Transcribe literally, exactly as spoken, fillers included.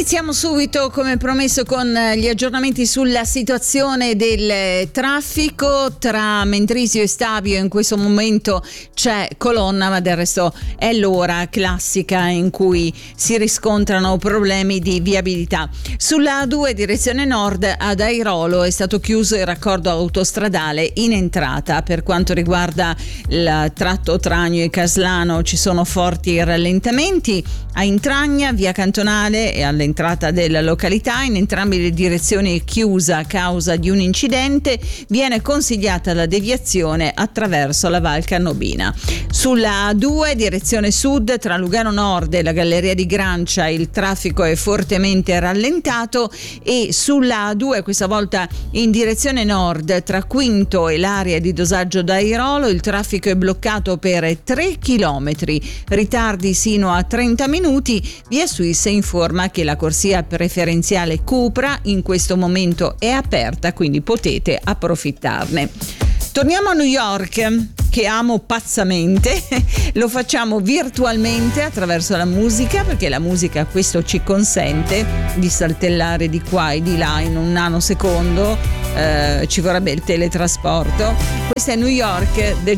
Iniziamo subito, come promesso, con gli aggiornamenti sulla situazione del traffico. Tra Mendrisio e Stabio in questo momento c'è colonna, ma del resto è l'ora classica in cui si riscontrano problemi di viabilità. Sulla A due direzione nord ad Airolo è stato chiuso il raccordo autostradale in entrata. Per quanto riguarda il tratto Tragno e Caslano ci sono forti rallentamenti. A Intragna, via Cantonale e all'entrata della località, in entrambe le direzioni è chiusa a causa di un incidente. Viene consigliata la deviazione attraverso la Val Cannobina. Sulla A due direzione sud tra Lugano Nord e la Galleria di Grancia il traffico è fortemente rallentato, e sulla A due questa volta in direzione nord tra Quinto e l'area di dosaggio d'Airolo il traffico è bloccato per tre chilometri, ritardi sino a trenta minuti. Via Suisse informa che la corsia preferenziale Cupra in questo momento è aperta, quindi potete approfittarne. Torniamo a New York, che amo pazzamente. Lo facciamo virtualmente attraverso la musica, perché la musica questo ci consente di saltellare di qua e di là in un nanosecondo. Eh, ci vorrebbe il teletrasporto. Questa è New York, The